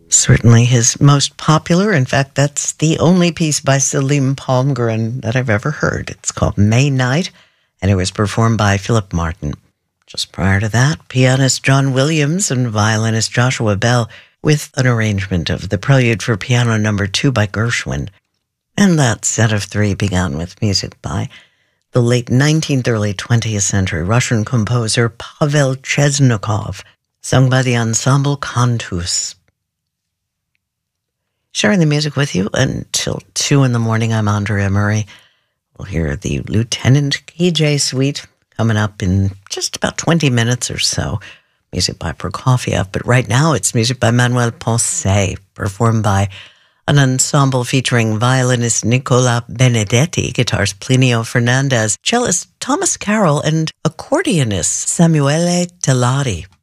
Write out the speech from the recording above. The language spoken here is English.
Certainly his most popular. In fact, that's the only piece by Selim Palmgren that I've ever heard. It's called May Night, and it was performed by Philip Martin. Just prior to that, pianist John Williams and violinist Joshua Bell with an arrangement of the Prelude for Piano No. 2 by Gershwin. And that set of three began with music by the late 19th, early 20th century Russian composer Pavel Chesnokov, sung by the ensemble Cantus. Sharing the music with you until 2 in the morning. I'm Andrea Murray. We'll hear the Lieutenant KJ Suite coming up in just about 20 minutes or so. Music by Prokofiev, but right now it's music by Manuel Ponce, performed by an ensemble featuring violinist Nicola Benedetti, guitarist Plinio Fernandez, cellist Thomas Carroll, and accordionist Samuele Telari.